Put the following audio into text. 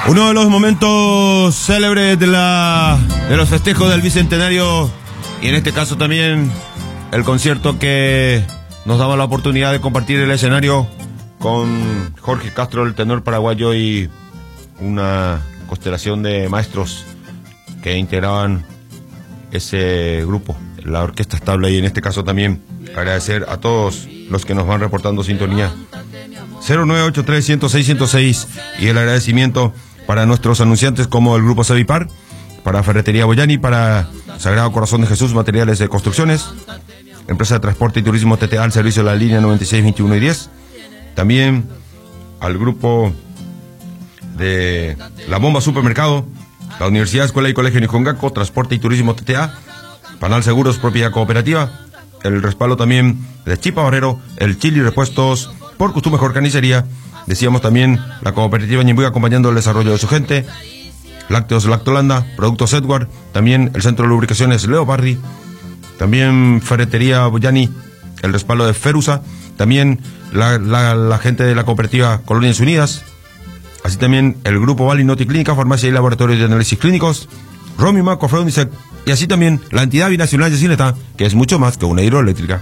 Uno de los momentos célebres de los festejos del Bicentenario, y en este caso también el concierto que nos daba la oportunidad de compartir el escenario con Jorge Castro, el tenor paraguayo, y una constelación de maestros que integraban ese grupo, la Orquesta Estable. Y en este caso también agradecer a todos los que nos van reportando sintonía. 0983-106-106, y el agradecimiento para nuestros anunciantes como el Grupo Sevipar, para Ferretería Boyani, para Sagrado Corazón de Jesús, Materiales de Construcciones, Empresa de Transporte y Turismo TTA, al servicio de la línea 96, 21 y 10. También al grupo de La Bomba Supermercado, la Universidad, Escuela y Colegio Nicongaco, Transporte y Turismo TTA, Panal Seguros, Propiedad Cooperativa, el respaldo también de Chipa Barrero, el Chili Repuestos, Por Gusto Mejor Carnicería. Decíamos también la Cooperativa Ñembuy acompañando el desarrollo de su gente, Lácteos Lactolanda, Productos Edward, también el Centro de Lubricaciones Leo Barri, también Ferretería Boyani, el respaldo de Ferusa, también la gente de la Cooperativa Colonias Unidas, así también el Grupo Vali Noti Clínica, Farmacia y Laboratorio de Análisis Clínicos, Romy Maco, Freudisec, y así también la entidad binacional de Cineta, que es mucho más que una hidroeléctrica.